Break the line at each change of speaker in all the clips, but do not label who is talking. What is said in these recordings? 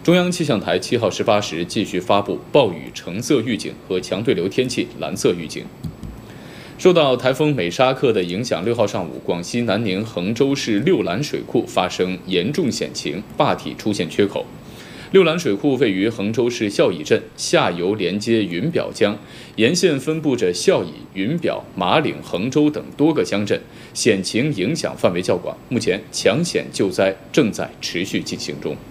中央气象台7号18时继续发布暴雨橙色预警和强对流天气蓝色预警。受到台风美沙克的影响，6号上午，广西南宁衡州市六兰水库发生严重险情，坝体出现缺口。六兰水库位于衡州市孝乙镇，下游连接云表江，沿线分布着孝乙、云表、马岭、衡州等多个乡镇，险情影响范围较广。目前抢险救灾正在持续进行中。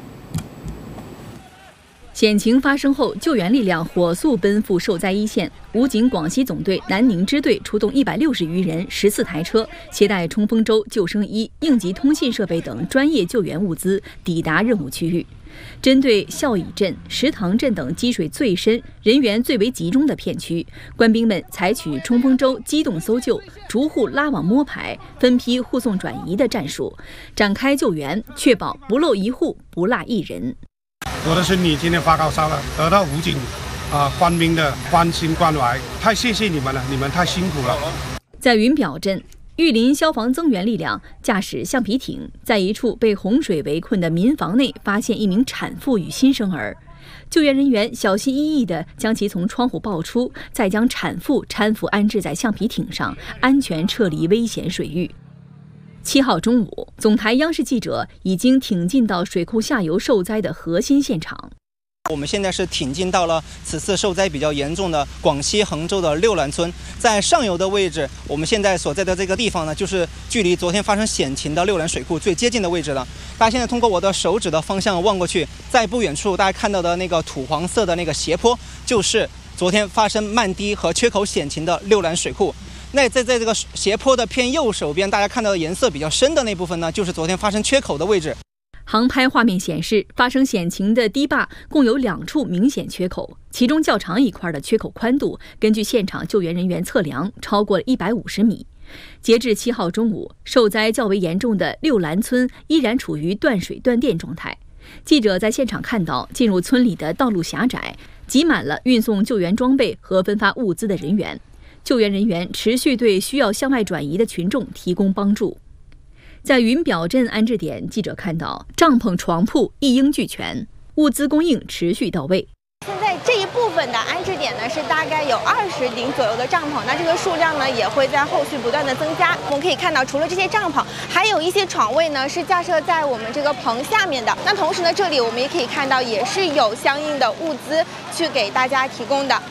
险情发生后，救援力量火速奔赴受灾一线。武警广西总队南宁支队出动160余人、14台车，携带冲锋舟、救生衣、应急通信设备等专业救援物资抵达任务区域。针对孝乙镇、石塘镇等积水最深、人员最为集中的片区，官兵们采取冲锋舟机动搜救、逐户拉网摸排、分批护送转移的战术，展开救援，确保不漏一户、不落一人。
我的孙女今天发高烧了，得到武警官兵的关心关怀，太谢谢你们了，你们太辛苦了。
在云表镇，玉林消防增援力量驾驶橡皮艇，在一处被洪水围困的民房内发现一名产妇与新生儿。救援人员小心翼翼地将其从窗户抱出，再将产妇搀扶安置在橡皮艇上，安全撤离危险水域。7号中午，总台央视记者已经挺进到水库下游受灾的核心现场。
我们现在是挺进到了此次受灾比较严重的广西衡州的六兰村，在上游的位置，我们现在所在的这个地方呢，就是距离昨天发生险情的六兰水库最接近的位置了。大家现在通过我的手指的方向望过去，在不远处大家看到的那个土黄色的那个斜坡，就是昨天发生漫堤和缺口险情的六兰水库。那在这个斜坡的偏右手边，大家看到的颜色比较深的那部分呢，就是昨天发生缺口的位置。
航拍画面显示，发生险情的堤坝共有2处明显缺口，其中较长一块的缺口宽度，根据现场救援人员测量，超过了150米。截至7号中午，受灾较为严重的六兰村依然处于断水断电状态。记者在现场看到，进入村里的道路狭窄，挤满了运送救援装备和分发物资的人员。救援人员持续对需要向外转移的群众提供帮助。在云表镇安置点，记者看到帐篷、床铺一应俱全，物资供应持续到位。
现在这一部分的安置点呢，是大概有20顶左右的帐篷，那这个数量呢也会在后续不断的增加。我们可以看到，除了这些帐篷，还有一些床位呢是架设在我们这个棚下面的。那同时呢，这里我们也可以看到，也是有相应的物资去给大家提供的。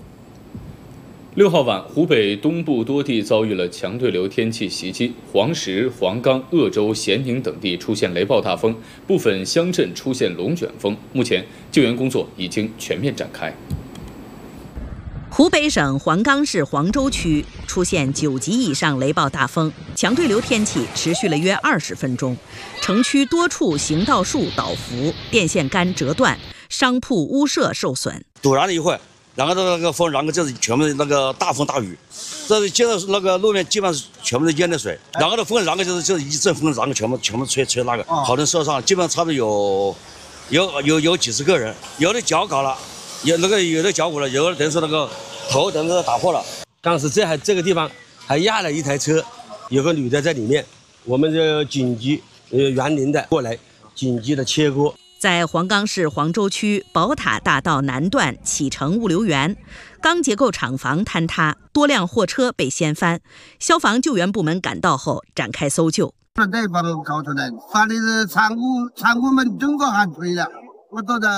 6号晚，湖北东部多地遭遇了强对流天气袭击，黄石、黄冈、鄂州、咸宁等地出现雷暴大风，部分乡镇出现龙卷风。目前救援工作已经全面展开。
湖北省黄冈市黄州区出现9级以上雷暴大风，强对流天气持续了约20分钟，城区多处行道树倒伏，电线杆折断，商铺屋舍受损。
陡然了一会儿，然后那个风，然后就是全部那个大风大雨，这是接着那个路面基本上全部是淹的水，然后的风，然后就是一阵风，然后全部吹那个，好多人受伤，基本上差不多有几十个人，有的脚搞了，有的脚崴了，有的等于说那个头等于说打破了。
当时这个地方还压了一台车，有个女的在里面，我们就紧急园林的过来紧急的切割。
在黄冈市黄州区宝塔大道南段启成物流园，钢结构厂房坍塌，多辆货车被掀翻，消防救援部门赶到后展开搜救。
这帮搞出来，发的是仓库门整个还碎了，我都在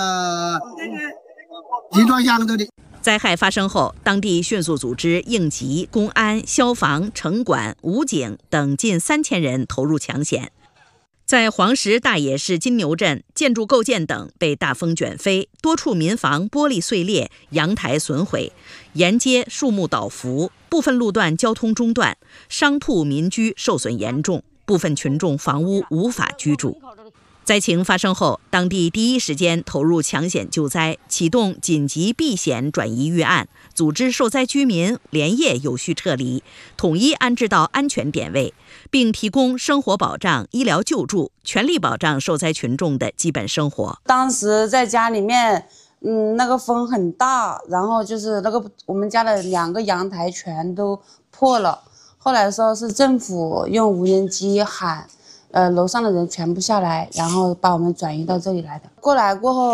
集装箱这里。
灾害发生后，当地迅速组织应急、公安、消防、城管、武警等近3000人投入抢险。在黄石大冶市金牛镇，建筑构件等被大风卷飞，多处民房玻璃碎裂，阳台损毁，沿街树木倒伏，部分路段交通中断，商铺民居受损严重，部分群众房屋无法居住。灾情发生后，当地第一时间投入抢险救灾，启动紧急避险转移预案，组织受灾居民连夜有序撤离，统一安置到安全点位，并提供生活保障、医疗救助，全力保障受灾群众的基本生活。
当时在家里面，那个风很大，然后就是我们家的2个阳台全都破了。后来说是政府用无人机喊，楼上的人全部下来，然后把我们转移到这里来的。过来过后。